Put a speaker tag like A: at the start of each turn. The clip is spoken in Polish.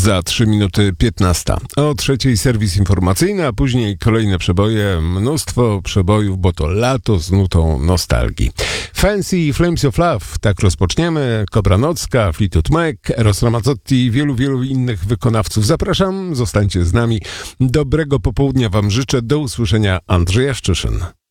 A: Za 3 minuty 15. O 3:00 serwis informacyjny, a później kolejne przeboje. Mnóstwo przebojów, bo to lato z nutą nostalgii. Fancy i Flames of Love, tak rozpoczniemy. Kobra Nocka, Fleetwood Mac, Eros Ramazzotti i wielu innych wykonawców. Zapraszam, zostańcie z nami. Dobrego popołudnia wam życzę. Do usłyszenia, Andrzej Jaszczyszyn.